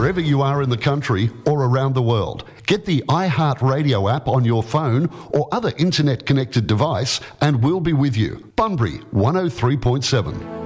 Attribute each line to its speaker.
Speaker 1: wherever you are in the country or around the world. Get the iHeartRadio app on your phone or other internet-connected device and we'll be with you. Bunbury 103.7.